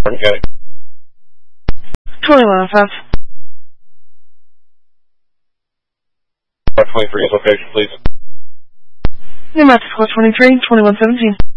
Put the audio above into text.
County. 2105. 523 is location, please. New Mexico 23, 2117.